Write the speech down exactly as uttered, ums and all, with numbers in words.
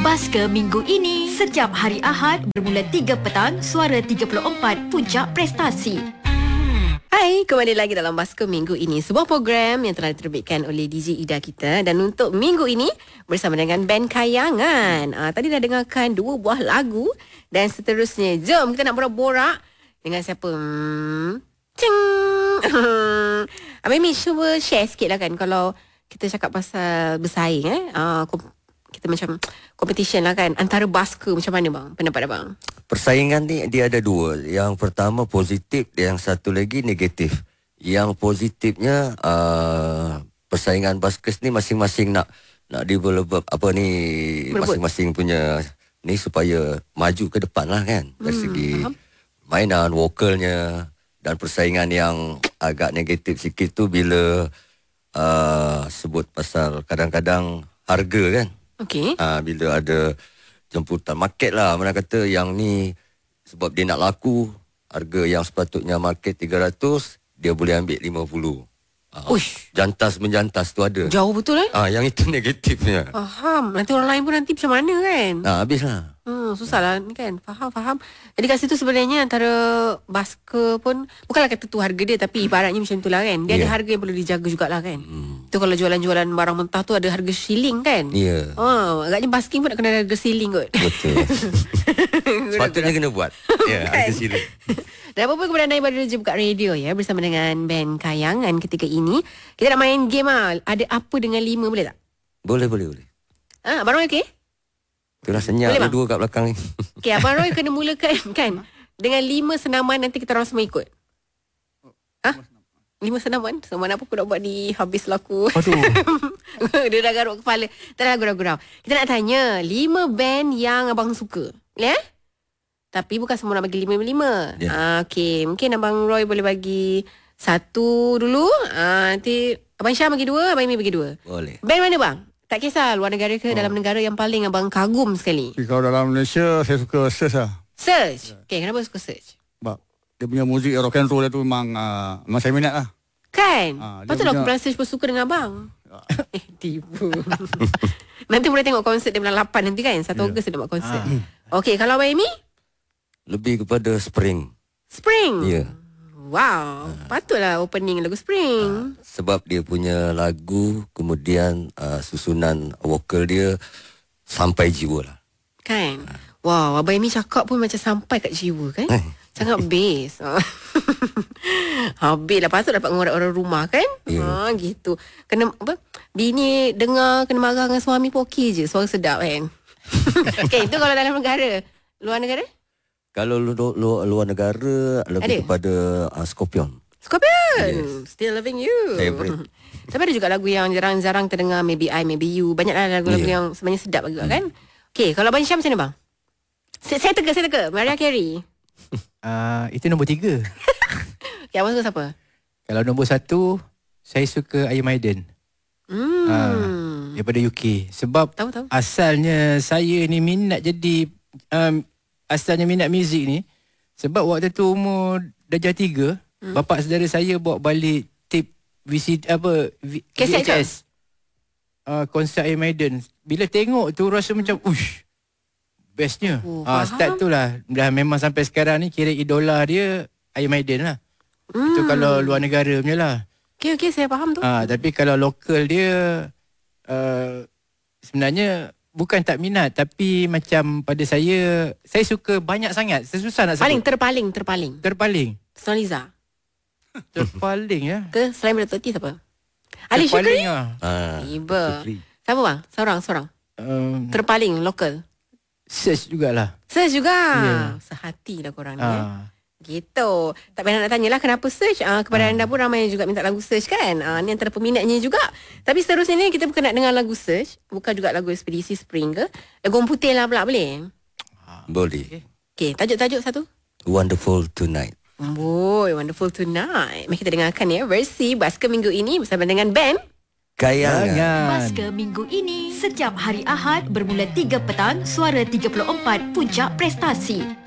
Basker minggu ini, setiap hari Ahad bermula tiga petang, Suara tiga puluh empat, Puncak Prestasi. Hai, kembali lagi dalam Basker minggu ini, sebuah program yang telah diterbitkan oleh D J Ida kita. Dan untuk minggu ini bersama dengan band Kayangan. ah, Tadi dah dengarkan dua buah lagu. Dan seterusnya, jom kita nak borak-borak dengan siapa? Hmm, Cing. Abang Mi, cuba share sikit lah kan, kalau kita cakap pasal bersaing eh, ah, kita macam competition lah kan, antara Basker, macam mana bang pendapat abang? Persaingan ni dia ada dua. Yang pertama positif, yang satu lagi negatif. Yang positifnya uh, persaingan Baskers ni masing-masing nak nak develop apa ni, Berebut. masing-masing punya ni supaya maju ke depan lah kan. Dari Hmm, segi faham. mainan, vokalnya. Dan persaingan yang agak negatif sikit tu bila uh, sebut pasal kadang-kadang harga kan. Okey. Ha, bila ada jemputan market lah, mana kata yang ni sebab dia nak laku, harga yang sepatutnya market tiga ratus, dia boleh ambil lima puluh. Ha, Uish. jantas menjantas tu ada. Jauh betul eh. Ah, ha, yang itu negatifnya. Faham. Nanti orang lain pun nanti macam mana kan? Ha, habislah. Hmm, susah lah ni kan. Faham, faham. Jadi kat situ sebenarnya antara Basker pun, bukanlah kata tu harga dia, tapi ibaratnya macam tu lah kan. Dia yeah. ada harga yang perlu dijaga jugalah kan. Hmm. Tu kalau jualan-jualan barang mentah tu ada harga shilling kan. Ya. Yeah. Oh, agaknya basking pun nak kena ada harga shilling kot. Betul. Sepatutnya kena buat. Ya, Kan? harga sila. Dan apa-apa kepada anda yang baru je buka radio ya, bersama dengan band Kayangan ketika ini. Kita nak main game lah. Ada apa dengan lima, boleh tak? Boleh, boleh, boleh. Ah, Abang Roy okey? Itulah senyap Boleh, bang? dua kat belakang ni. Okey, Abang Roy kena mulakan kan dengan lima senaman, nanti kita orang semua ikut. Ha? Lima senaman? Senaman apa aku nak buat ni, habis laku. Aduh. Dia dah garuk kepala. Tak dah gurau-gurau. Kita nak tanya lima band yang abang suka. Boleh eh? Tapi bukan semua nak bagi lima-lima. Ya. Ah, okey, mungkin Abang Roy boleh bagi satu dulu. Ah, nanti Abang Syah bagi dua, Abang Imi bagi dua. Boleh. Band mana bang? Tak kisah luar negara ke, oh. dalam negara yang paling abang kagum sekali. Kalau dalam Malaysia, saya suka Search lah. Search. Okey, kenapa suka Search? Sebab dia punya muzik rock and roll dia tu memang, uh, memang saya minat lah. Kan? Ah, dia Patutlah aku punya- bilang Search pun suka dengan abang. eh, tipu. Nanti boleh tengok konsert dia bulan lapan nanti kan? satu Ogos dia nak buat konsert. Okey, kalau Abang Amy? Lebih kepada spring. Spring. Ya. Wow, patutlah opening lagu Spring. Sebab dia punya lagu, kemudian uh, susunan vokal dia sampai jiwa lah. Kan? Wow, Abang Amy cakap pun macam sampai kat jiwa kan? Sangat best. Habis lah, patut dapat mengorak orang rumah kan? Ya. Ha, gitu. Kena apa? Bini dengar kena marah dengan suami pun okey je, suara sedap kan? Okay, itu kalau dalam negara. Luar negara? Kalau lu, lu, luar negara, lebih Ada? kepada uh, Scorpion. Scorpion. Yes. Still loving you. Favorite. Tapi ada juga lagu yang jarang-jarang terdengar. Maybe I, Maybe You. Banyaklah lagu-lagu Yeah. yang sebenarnya sedap juga kan? Okay, kalau Abang Syam macam mana bang? Saya, saya teka, saya teka. Mariah Carey. Uh, itu nombor tiga. Okay, abang suka siapa? Kalau nombor satu, saya suka Iron Maiden. Hmm. Ah, daripada U K. Sebab Tahu, tahu. asalnya saya ni minat jadi um, asalnya minat muzik ni sebab waktu tu umur darjah tiga, hmm. bapa saudara saya bawa balik tip V C D apa v, Kaset V H S uh, konsert Iron Maiden. Bila tengok tu rasa macam ush, bestnya. Oh, Ah, faham. start tu lah. Dah memang sampai sekarang ni kira idola dia Iron Maiden lah. Hmm. Itu kalau luar negara punya lah. Okay, okay, saya faham tu. Ah, tapi kalau lokal dia uh, sebenarnya bukan tak minat, tapi macam pada saya, saya suka banyak sangat. Saya susah nak sebut. Paling, terpaling, terpaling. Terpaling. Sonaliza. Terpaling ya. Ke selain daripada Toti siapa? Ali Syukri? Terpaling lah. Ah, Tiba. Syukri. Siapa bang? Seorang, seorang. Um, Terpaling, lokal. search jugalah. Search juga. Ya. Sehati lah korang ni. Eh. Ah. Gitu. Tak payah nak tanyalah kenapa Search. Uh, kepada anda pun ramai juga minta lagu Search kan. Uh, ni antara peminatnya juga. Tapi seterusnya ni kita bukan nak dengar lagu Search. Bukan juga lagu Ekspedisi Spring ke. Lagu Orang Putih lah pula, boleh? Boleh. Okay, tajuk-tajuk satu. Wonderful Tonight. Boy, Wonderful Tonight. Mari kita dengarkan ya versi Basker minggu ini bersama dengan band Kayangan. Basker minggu ini, setiap hari Ahad bermula tiga petang, Suara tiga puluh empat, Puncak Prestasi.